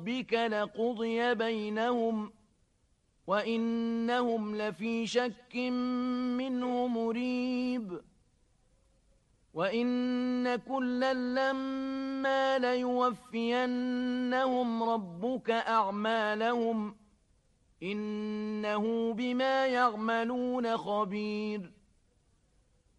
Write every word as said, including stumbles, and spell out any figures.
ربك لقضي بينهم وإنهم لفي شك منه مريب وإن كلا لما ليوفينهم ربك أعمالهم إنه بما يعملون خبير